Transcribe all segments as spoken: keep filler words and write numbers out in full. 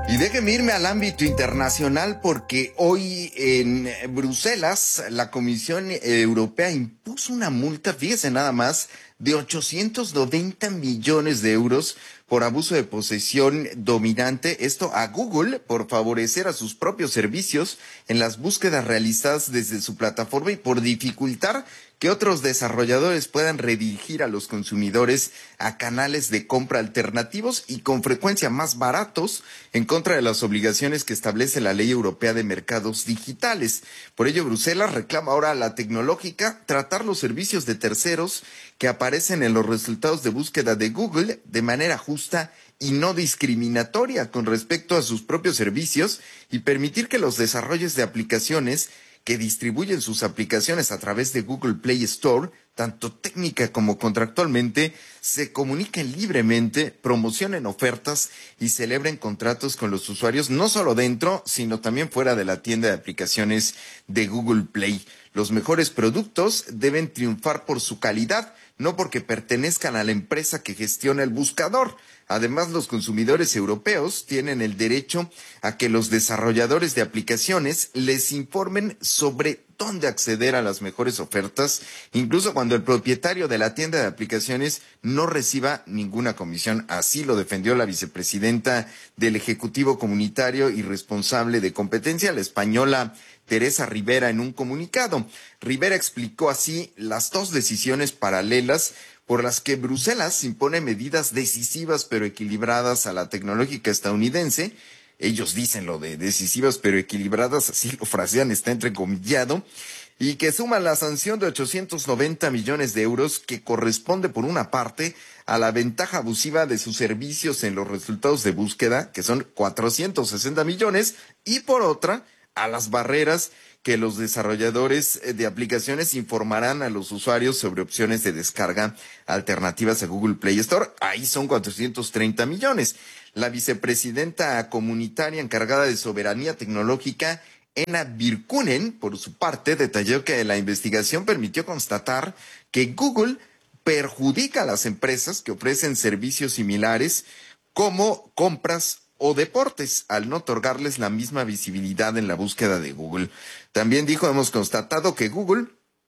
Y déjeme irme al ámbito internacional porque hoy en Bruselas la Comisión Europea impuso una multa, fíjese nada más, de ochocientos noventa millones de euros por abuso de posesión dominante, esto a Google por favorecer a sus propios servicios en las búsquedas realizadas desde su plataforma y por dificultar que otros desarrolladores puedan redirigir a los consumidores a canales de compra alternativos y con frecuencia más baratos en contra de las obligaciones que establece la Ley Europea de Mercados Digitales. Por ello, Bruselas reclama ahora a la tecnológica tratar los servicios de terceros que aparecen en los resultados de búsqueda de Google de manera justa y no discriminatoria con respecto a sus propios servicios y permitir que los desarrollos de aplicaciones que distribuyen sus aplicaciones a través de Google Play Store, tanto técnica como contractualmente, se comuniquen libremente, promocionen ofertas y celebren contratos con los usuarios, no solo dentro, sino también fuera de la tienda de aplicaciones de Google Play. Los mejores productos deben triunfar por su calidad, no porque pertenezcan a la empresa que gestiona el buscador. Además, los consumidores europeos tienen el derecho a que los desarrolladores de aplicaciones les informen sobre dónde acceder a las mejores ofertas, incluso cuando el propietario de la tienda de aplicaciones no reciba ninguna comisión. Así lo defendió la vicepresidenta del Ejecutivo Comunitario y responsable de competencia, la española Teresa Rivera, en un comunicado. Rivera explicó así las dos decisiones paralelas por las que Bruselas impone medidas decisivas pero equilibradas a la tecnológica estadounidense. Ellos dicen lo de decisivas pero equilibradas, así lo frasean, está entrecomillado, y que suman la sanción de ochocientos noventa millones de euros que corresponde por una parte a la ventaja abusiva de sus servicios en los resultados de búsqueda, que son cuatrocientos sesenta millones, y por otra a las barreras que los desarrolladores de aplicaciones informarán a los usuarios sobre opciones de descarga alternativas a Google Play Store. Ahí son cuatrocientos treinta millones. La vicepresidenta comunitaria encargada de soberanía tecnológica, Ena Virkunen, por su parte, detalló que la investigación permitió constatar que Google perjudica a las empresas que ofrecen servicios similares como compras o deportes, al no otorgarles la misma visibilidad en la búsqueda de Google. También dijo, hemos constatado que Google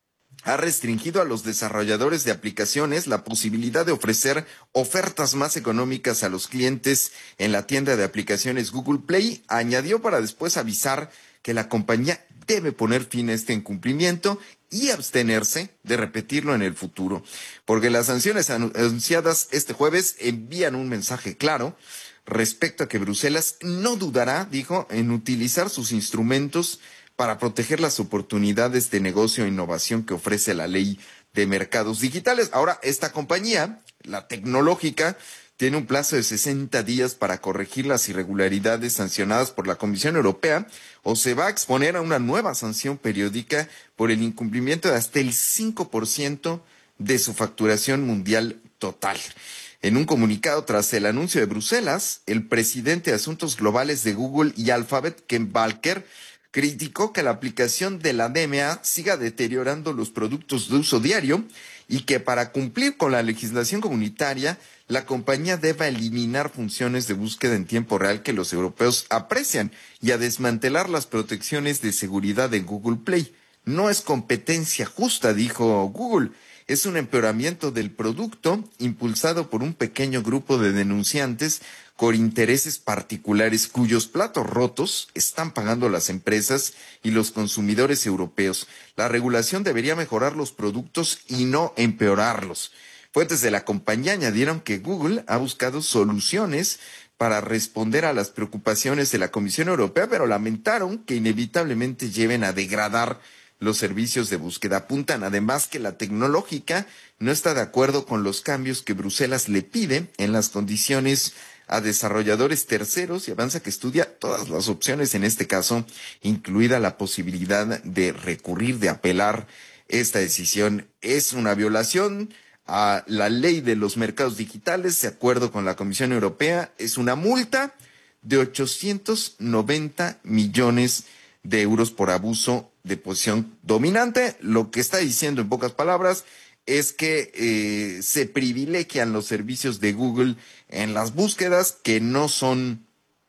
ha restringido a los desarrolladores de aplicaciones la posibilidad de ofrecer ofertas más económicas a los clientes en la tienda de aplicaciones Google Play. Añadió para después avisar que la compañía debe poner fin a este incumplimiento y abstenerse de repetirlo en el futuro, porque las sanciones anunciadas este jueves envían un mensaje claro respecto a que Bruselas no dudará, dijo, en utilizar sus instrumentos para proteger las oportunidades de negocio e innovación que ofrece la ley de mercados digitales. Ahora, esta compañía, la tecnológica, tiene un plazo de sesenta días para corregir las irregularidades sancionadas por la Comisión Europea o se va a exponer a una nueva sanción periódica por el incumplimiento de hasta el cinco por ciento de su facturación mundial total. En un comunicado tras el anuncio de Bruselas, el presidente de Asuntos Globales de Google y Alphabet, Ken Walker, criticó que la aplicación de la D M A siga deteriorando los productos de uso diario y que para cumplir con la legislación comunitaria, la compañía deba eliminar funciones de búsqueda en tiempo real que los europeos aprecian y a desmantelar las protecciones de seguridad de Google Play. No es competencia justa, dijo Google. Es un empeoramiento del producto impulsado por un pequeño grupo de denunciantes con intereses particulares cuyos platos rotos están pagando las empresas y los consumidores europeos. La regulación debería mejorar los productos y no empeorarlos. Fuentes de la compañía añadieron que Google ha buscado soluciones para responder a las preocupaciones de la Comisión Europea, pero lamentaron que inevitablemente lleven a degradar los servicios de búsqueda. Apuntan además que la tecnológica no está de acuerdo con los cambios que Bruselas le pide en las condiciones a desarrolladores terceros y avanza que estudia todas las opciones, en este caso, incluida la posibilidad de recurrir, de apelar. Esta decisión es una violación a la ley de los mercados digitales, de acuerdo con la Comisión Europea, es una multa de ochocientos noventa millones de euros por abuso de posición dominante. Lo que está diciendo en pocas palabras es que eh, se privilegian los servicios de Google en las búsquedas que no son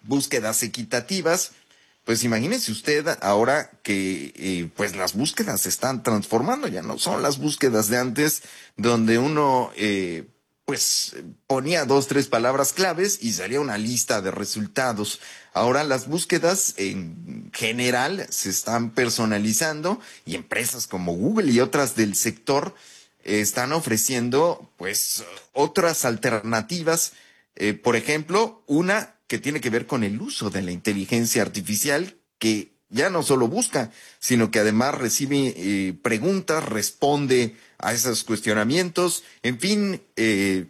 búsquedas equitativas. Pues imagínese usted ahora que eh, pues las búsquedas se están transformando, ya no son las búsquedas de antes, donde uno eh, pues ponía dos, tres palabras claves y salía una lista de resultados. Ahora las búsquedas en general se están personalizando y empresas como Google y otras del sector eh, están ofreciendo pues otras alternativas. Eh, por ejemplo, una que tiene que ver con el uso de la inteligencia artificial, que ya no solo busca, sino que además recibe eh, preguntas, responde a esos cuestionamientos, en fin, eh,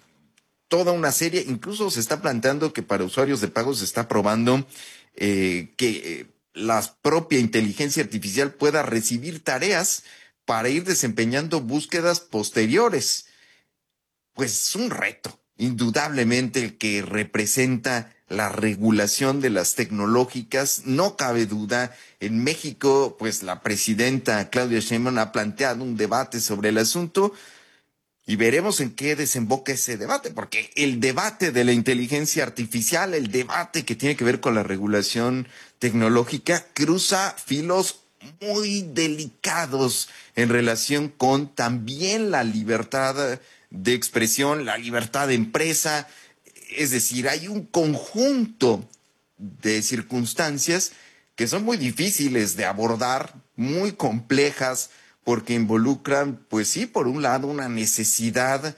toda una serie. Incluso se está planteando que para usuarios de pago se está probando eh, que eh, la propia inteligencia artificial pueda recibir tareas para ir desempeñando búsquedas posteriores. Pues es un reto, indudablemente, el que representa la regulación de las tecnológicas. No cabe duda, en México, pues la presidenta Claudia Sheinbaum ha planteado un debate sobre el asunto y veremos en qué desemboca ese debate, porque el debate de la inteligencia artificial, el debate que tiene que ver con la regulación tecnológica, cruza filos muy delicados en relación con también la libertad de expresión, la libertad de empresa. Es decir, hay un conjunto de circunstancias que son muy difíciles de abordar, muy complejas, porque involucran, pues sí, por un lado una necesidad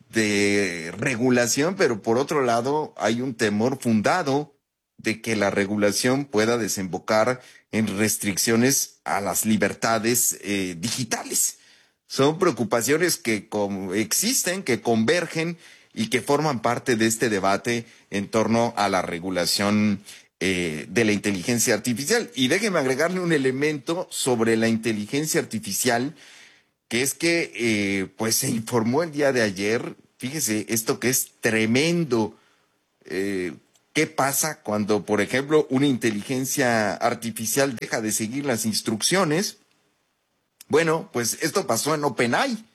de regulación, pero por otro lado hay un temor fundado de que la regulación pueda desembocar en restricciones a las libertades eh, digitales. Son preocupaciones que existen, que convergen y que forman parte de este debate en torno a la regulación eh, de la inteligencia artificial. Y déjeme agregarle un elemento sobre la inteligencia artificial, que es que eh, pues se informó el día de ayer, fíjese esto que es tremendo. Eh, ¿Qué pasa cuando, por ejemplo, una inteligencia artificial deja de seguir las instrucciones? Bueno, pues esto pasó en OpenAI.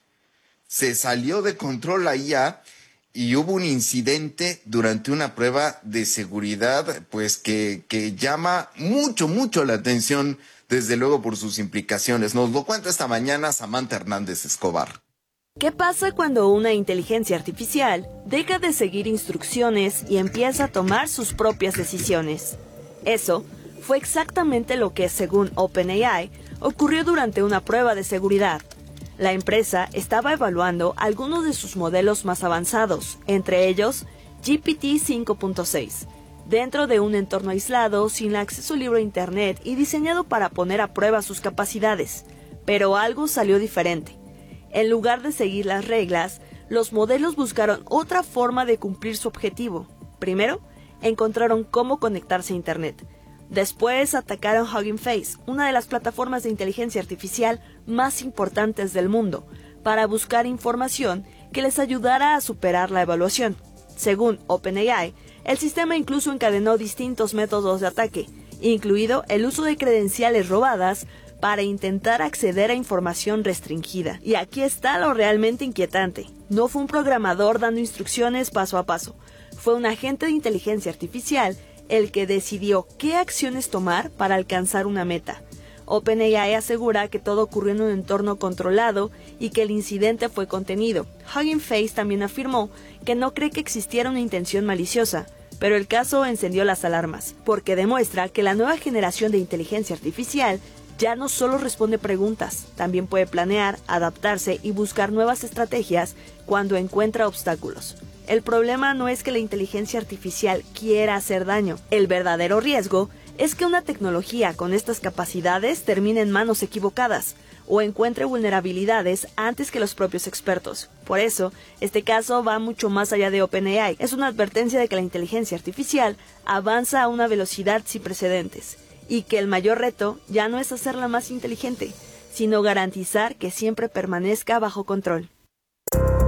Se salió de control la I A y hubo un incidente durante una prueba de seguridad, pues que, que llama mucho, mucho la atención, desde luego por sus implicaciones. Nos lo cuenta esta mañana Samantha Hernández Escobar. ¿Qué pasa cuando una inteligencia artificial deja de seguir instrucciones y empieza a tomar sus propias decisiones? Eso fue exactamente lo que, según OpenAI, ocurrió durante una prueba de seguridad. La empresa estaba evaluando algunos de sus modelos más avanzados, entre ellos G P T cinco punto seis, dentro de un entorno aislado, sin acceso libre a Internet y diseñado para poner a prueba sus capacidades. Pero algo salió diferente. En lugar de seguir las reglas, los modelos buscaron otra forma de cumplir su objetivo. Primero, encontraron cómo conectarse a Internet. Después atacaron Hugging Face, una de las plataformas de inteligencia artificial más importantes del mundo, para buscar información que les ayudara a superar la evaluación. Según OpenAI, el sistema incluso encadenó distintos métodos de ataque, incluido el uso de credenciales robadas para intentar acceder a información restringida. Y aquí está lo realmente inquietante. No fue un programador dando instrucciones paso a paso, fue un agente de inteligencia artificial el que decidió qué acciones tomar para alcanzar una meta. OpenAI asegura que todo ocurrió en un entorno controlado y que el incidente fue contenido. Hugging Face también afirmó que no cree que existiera una intención maliciosa, pero el caso encendió las alarmas, porque demuestra que la nueva generación de inteligencia artificial ya no solo responde preguntas, también puede planear, adaptarse y buscar nuevas estrategias cuando encuentra obstáculos. El problema no es que la inteligencia artificial quiera hacer daño. El verdadero riesgo es que una tecnología con estas capacidades termine en manos equivocadas o encuentre vulnerabilidades antes que los propios expertos. Por eso, este caso va mucho más allá de OpenAI. Es una advertencia de que la inteligencia artificial avanza a una velocidad sin precedentes y que el mayor reto ya no es hacerla más inteligente, sino garantizar que siempre permanezca bajo control.